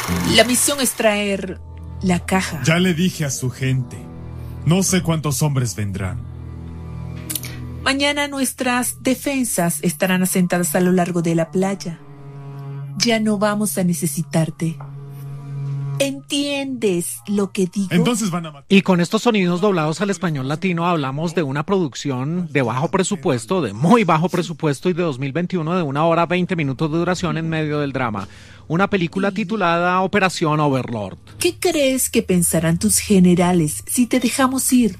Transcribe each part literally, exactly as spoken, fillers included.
La misión es traer la caja. Ya le dije a su gente. No sé cuántos hombres vendrán. Mañana nuestras defensas estarán asentadas a lo largo de la playa. Ya no vamos a necesitarte. ¿Entiendes lo que digo? Entonces van a matar. Y con estos sonidos doblados al español latino hablamos de una producción de bajo presupuesto, de muy bajo presupuesto y de dos mil veintiuno de una hora veinte minutos de duración en medio del drama. Una película titulada Operación Overlord. ¿Qué crees que pensarán tus generales si te dejamos ir?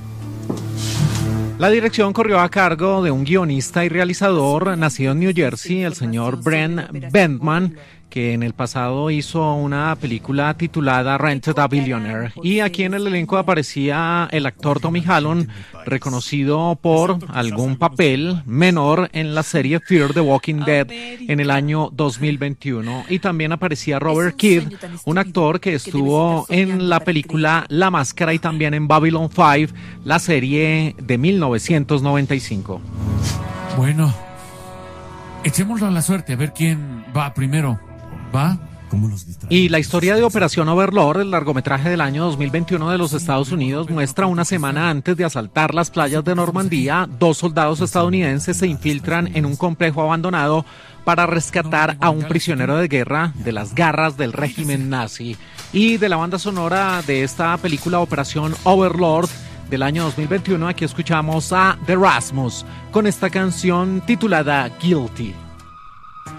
La dirección corrió a cargo de un guionista y realizador nacido en New Jersey, el señor Brent Bentman, que en el pasado hizo una película titulada Rented a Billionaire. Y aquí en el elenco aparecía el actor Tommy Hallon, reconocido por algún papel menor en la serie Fear the Walking Dead en el año dos mil veintiuno. Y también aparecía Robert Kidd, un actor que estuvo en la película La Máscara y también en Babylon cinco, la serie de mil novecientos noventa y cinco. Bueno, echémoslo a la suerte, a ver quién va primero. ¿Va? Y la historia de Operación Overlord, el largometraje del año dos mil veintiuno de los Estados Unidos, muestra una semana antes de asaltar las playas de Normandía, dos soldados estadounidenses se infiltran en un complejo abandonado para rescatar a un prisionero de guerra de las garras del régimen nazi. Y de la banda sonora de esta película Operación Overlord del año dos mil veintiuno, aquí escuchamos a The Rasmus con esta canción titulada Guilty.